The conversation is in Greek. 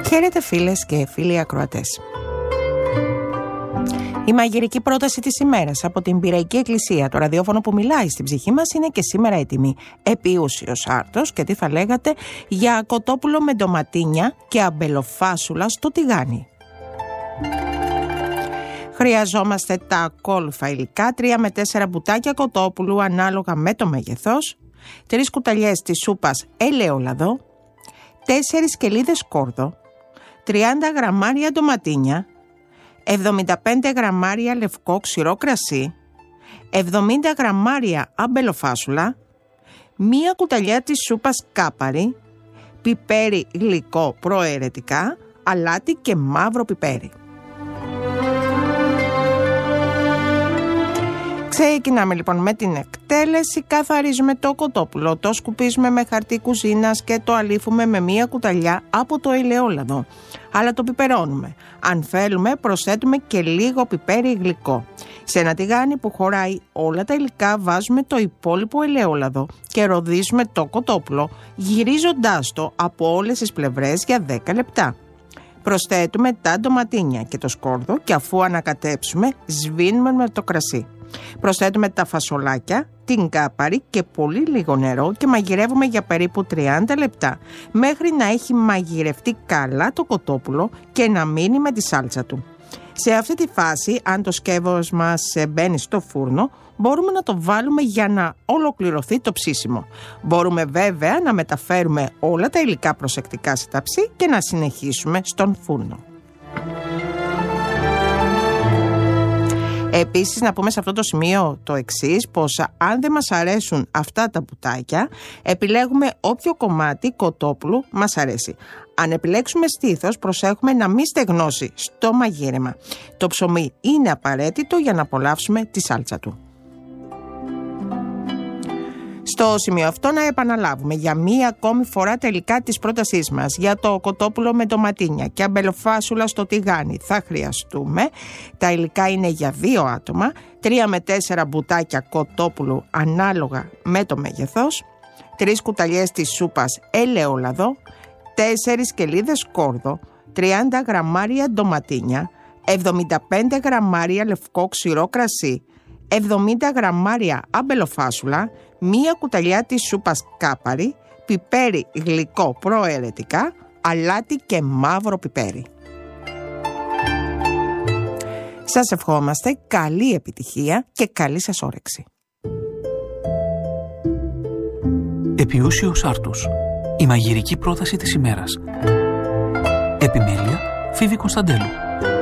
Χαίρετε φίλες και φίλοι ακροατές. Η μαγειρική πρόταση της ημέρας από την Πειραϊκή Εκκλησία, το ραδιόφωνο που μιλάει στην ψυχή μας, είναι και σήμερα έτοιμη. Επίουσιος άρτος και τι θα λέγατε για κοτόπουλο με ντοματίνια και αμπελοφάσουλα στο τηγάνι. Χρειαζόμαστε τα ακόλουθα υλικά: 3 με 4 μπουτάκια κοτόπουλου ανάλογα με το μέγεθος, 3 κουταλιές της σούπας ελαιόλαδο, 4 σκελίδες σκόρδο, 30 γραμμάρια ντοματίνια, 75 γραμμάρια λευκό ξηρό κρασί, 70 γραμμάρια αμπελοφάσουλα, 1 κουταλιά της σούπας κάπαρη, πιπέρι γλυκό προαιρετικά, αλάτι και μαύρο πιπέρι. Ξεκινάμε λοιπόν με την εκτέλεση. Καθαρίζουμε το κοτόπουλο, το σκουπίζουμε με χαρτί κουζίνας και το αλήφουμε με 1 κουταλιά από το ελαιόλαδο. Αλλά το πιπερώνουμε. Αν θέλουμε, προσθέτουμε και λίγο πιπέρι γλυκό. Σε ένα τηγάνι που χωράει όλα τα υλικά, βάζουμε το υπόλοιπο ελαιόλαδο και ροδίζουμε το κοτόπουλο, γυρίζοντάς το από όλες τις πλευρές για 10 λεπτά. Προσθέτουμε τα ντοματίνια και το σκόρδο και αφού ανακατέψουμε, σβήνουμε με το κρασί. Προσθέτουμε τα φασολάκια, την κάπαρη και πολύ λίγο νερό και μαγειρεύουμε για περίπου 30 λεπτά μέχρι να έχει μαγειρευτεί καλά το κοτόπουλο και να μείνει με τη σάλτσα του. Σε αυτή τη φάση, αν το σκεύος μας μπαίνει στο φούρνο, μπορούμε να το βάλουμε για να ολοκληρωθεί το ψήσιμο. Μπορούμε βέβαια να μεταφέρουμε όλα τα υλικά προσεκτικά σε ταψί και να συνεχίσουμε στον φούρνο. Επίσης, να πούμε σε αυτό το σημείο το εξής, πως αν δεν μας αρέσουν αυτά τα μπουτάκια, επιλέγουμε όποιο κομμάτι κοτόπουλου μας αρέσει. Αν επιλέξουμε στήθος, προσέχουμε να μην στεγνώσει στο μαγείρεμα. Το ψωμί είναι απαραίτητο για να απολαύσουμε τη σάλτσα του. Στο σημείο αυτό να επαναλάβουμε για μία ακόμη φορά τα υλικά της πρότασής μας. Για το κοτόπουλο με ντοματίνια και αμπελοφάσουλα στο τηγάνι θα χρειαστούμε, τα υλικά είναι για 2 άτομα, 3 με 4 μπουτάκια κοτόπουλου ανάλογα με το μέγεθος, 3 κουταλιές της σούπας ελαιόλαδο, 4 σκελίδες σκόρδο, 30 γραμμάρια ντοματίνια, 75 γραμμάρια λευκό ξηρό κρασί, 70 γραμμάρια αμπελοφάσουλα, 1 κουταλιά της σούπας κάπαρη, πιπέρι γλυκό προαιρετικά, αλάτι και μαύρο πιπέρι. Σας ευχόμαστε καλή επιτυχία και καλή σας όρεξη. Επιούσιος άρτους. Η μαγειρική πρόταση της ημέρας. Επιμέλεια Φίβη Κωνσταντέλου.